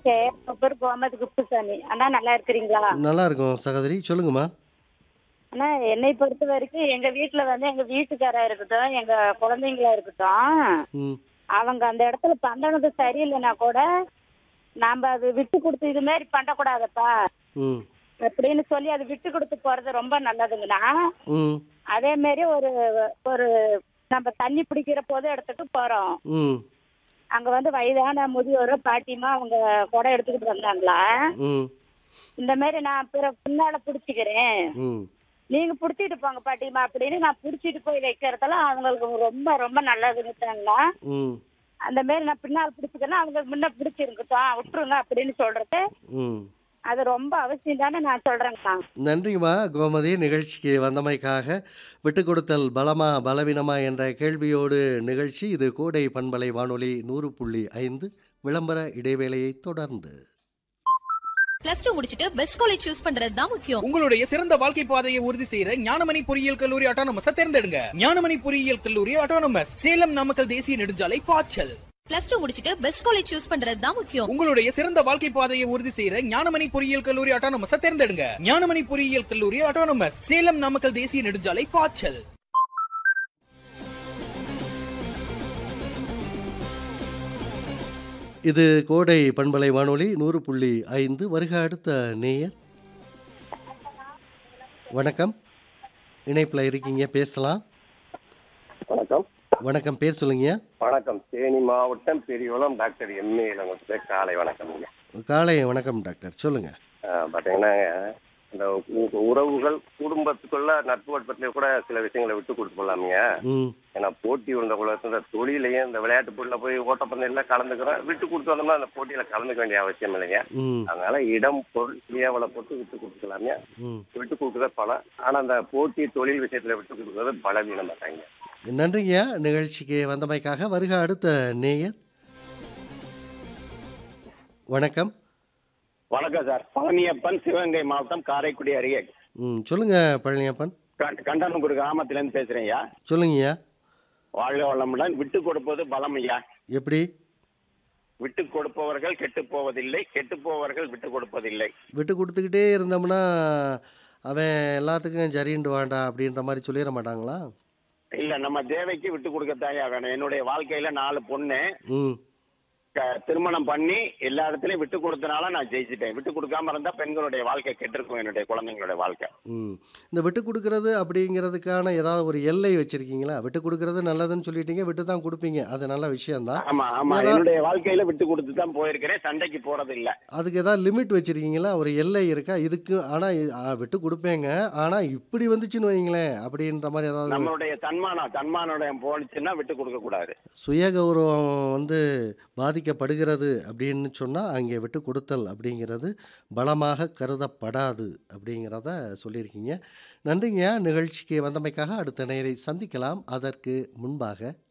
என் பேர் கோமதி குப்புசாமி. அண்ணா நல்லா இருக்கிறீங்களா? நல்லா இருக்கும் சகோதரி. சொல்லுங்கம்மா. அண்ணா என்னை பொறுத்த வரைக்கும் எங்க வீட்டுல வந்து எங்க வீட்டுக்காரா இருக்கட்டும், எங்க குழந்தைங்களா இருக்கட்டும், ம். அவங்க அந்த இடத்துல பண்றது சரியில்லைன்னா கூட நாம அது விட்டு கொடுத்து இது மாதிரி பண்ணக்கூடாதப்பா ம். அப்படின்னு சொல்லி அது விட்டு கொடுத்து போறது ரொம்ப நல்லதுங்கண்ணா. ம். அதே மாதிரி ஒரு ஒரு நம்ம தண்ணி பிடிக்கிற போது எடுத்துட்டு போறோம். ம். அங்க வந்து வயதான முதியோர் பாட்டிமா அவங்க குடம் எடுத்துக்கிட்டு வந்தாங்களா, ம். இந்த மாதிரி நான் பின்னால பிடிச்சிக்கிறேன், ம். நீங்க புடிச்சிட்டு போங்க பாட்டிமா அப்படின்னு நான் புடிச்சிட்டு போய் வைக்கிறதெல்லாம் அவங்களுக்கு ரொம்ப ரொம்ப நல்லதுன்னுட்டாங்களா. ம். அந்த மாதிரி நான் பின்னால் பிடிச்சிக்கிறேன்னா அவங்களுக்கு முன்ன பிடிச்சிருக்கட்டும் விட்டுருங்க அப்படின்னு சொல்றது ம். அது ரொம்ப அவசியம் தானே நான் சொல்றேங்கண்ணா. நன்றிங்கம்மா கோமதி. நிகழ்ச்சிக்கு வந்தமைக்காக. விட்டு கொடுத்தல் பலமா பலவீனமா என்ற கேள்வியோடு நிகழ்ச்சி இது கோடை பண்பலை வானொலி 100.5 விளம்பர இடைவேளையை தொடர்ந்து. பிளஸ் டூ முடிச்சிட்டு பெஸ்ட் காலேஜ் சூஸ் பண்றது தான் முக்கியம். உங்களுடைய சிறந்த வாழ்க்கை பாதையை உறுதி செய்யற ஞானமணி பொறியியல் கல்லூரி ஆட்டோனமஸ தேர்ந்தெடுங்க. ஞானமணி பொறியியல் கல்லூரி ஆட்டோனமஸ் சேலம் நாமக்கல் தேசிய நெடுஞ்சாலை பாய்ச்சல். பிளஸ் டூ முடிச்சிட்டு பெஸ்ட் காலேஜ் சூஸ் பண்றது தான் முக்கியம். உங்களுடைய சிறந்த வாழ்க்கை பாதையை உறுதி செய்யற ஞானமணி பொறியியல் கல்லூரி ஆட்டோனமஸ தேர்ந்தெடுங்க. ஞானமணி பொறியியல் கல்லூரி ஆட்டோனமஸ் சேலம் நாமக்கல் தேசிய நெடுஞ்சாலை பாய்ச்சல். இது கோடை பண்பலை வானொலி 100.5 வருக அடுத்த நேயர். வணக்கம். இணைப்பில் இருக்கீங்க, பேசலாம். வணக்கம். வணக்கம், பேர் சொல்லுங்க. வணக்கம். தேனி மாவட்டம் பெரியகுளம் டாக்டர் எம்ஏ காலை வணக்கம்ங்க. காலை வணக்கம் டாக்டர், சொல்லுங்க. பார்த்தீங்கன்னா இந்த உறவுகள் குடும்பத்துக்குள்ள நட்பு வட்டத்திலே கூட சில விஷயங்களை விட்டு கொடுத்து போடலாமுங்க. ம். ஏன்னா போட்டி உள்ள இந்த தொழிலையும் இந்த விளையாட்டு போட்டியில் போய் ஓட்டப்பந்தயத்துல கலந்துக்கிறோம், விட்டு கொடுத்து வந்தோம்னா அந்த போட்டியில கலந்துக்க வேண்டிய அவசியம் இல்லைங்க. ம். அதனால இடம் பொருள் கிரியாவளை போட்டு விட்டு கொடுத்துக்கலாமே. ம். விட்டு கொடுக்குறது பலம். ஆனா அந்த போட்டி தொழில் விஷயத்துல விட்டு கொடுக்குறது பலவீனம் மாட்டாங்க. நன்றிங்க நிகழ்ச்சிக்கு வந்தமைக்காக. வருக அடுத்த நேயர். வணக்கம். வணக்கம் சார். பழனியப்பன், சிவகங்கை மாவட்டம் காரைக்குடி அருகே சொல்லுங்க பழனியப்பன். கண்டனங்குடி கிராமத்திலேருந்து பேசுறேன் ஐயா. சொல்லுங்கய்யா. வாழ்க வளமுடன். விட்டு கொடுப்பது பலம் ஐயா. எப்படி? விட்டு கொடுப்பவர்கள் கெட்டு போவதில்லை, கெட்டு போவர்கள் விட்டு கொடுப்பதில்லை. விட்டு கொடுத்துக்கிட்டே இருந்தோம்னா அவன் எல்லாத்துக்கும் சரிண்டு வாண்டா அப்படின்ற மாதிரி சொல்லிட மாட்டாங்களா? இல்ல, நம்ம தேவைக்கு விட்டு கொடுக்கத்தாயா வேணும். என்னுடைய வாழ்க்கையில 4 பொண்ணு. ம். திருமணம் பண்ணி எல்லா இடத்துலயும் விட்டு கொடுத்தனால நான் ஜெயிச்சிட்டேன். விட்டு கொடுக்காம இருந்தா பெண்களுடைய வாழ்க்கை கெட்டிருக்கும், என்னுடைய குழந்தைங்களுடைய வாழ்க்கை. ம். இந்த விட்டு கொடுக்கறது அப்படிங்கிறதுக்கான ஏதாவது ஒரு எல்லை வச்சிருக்கீங்களா? விட்டு கொடுக்கறது நல்லதுன்னு சொல்லிட்டீங்க, விட்டு தான் கொடுப்பீங்க, அது நல்ல விஷயம்தான். ஆமா ஆமா, என்னுடைய வாழ்க்கையில விட்டு கொடுத்து தான் போயிருக்கிறேன். சண்டைக்கு போறது இல்ல. அதுக்கு ஏதாவது லிமிட் வச்சிருக்கீங்களா? ஒரு எல்லை இருக்கா இதுக்கு? ஆனா விட்டு கொடுப்பேங்க, ஆனா இப்படி வந்துச்சுன்னு வைங்களேன் அப்படின்ற மாதிரி ஏதாவது? நம்மளுடைய தன்மானோட போனுச்சுன்னா விட்டு கொடுக்க கூடாது. சுய கௌரவம் வந்து பாதிக்கப்படுகிறது அப்படின்னு சொன்னால் அங்கே விட்டு கொடுத்தல் அப்படிங்கிறது பலமாக கருதப்படாது அப்படிங்கிறத சொல்லியிருக்கீங்க. நன்றிங்க நிகழ்ச்சிக்கு வந்தமைக்காக. அடுத்த நேரை சந்திக்கலாம். அதற்கு முன்பாக